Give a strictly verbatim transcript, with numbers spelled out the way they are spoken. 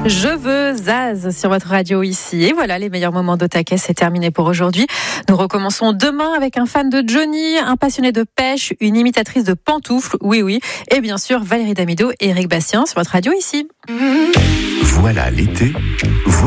Je veux Zaz sur votre radio ici. Et voilà, les meilleurs moments d'Otaquet, c'est terminé pour aujourd'hui. Nous recommençons demain avec un fan de Johnny, un passionné de pêche, une imitatrice de pantoufles, oui oui, et bien sûr Valérie Damido et Eric Bastien sur votre radio ici. Voilà l'été. Voilà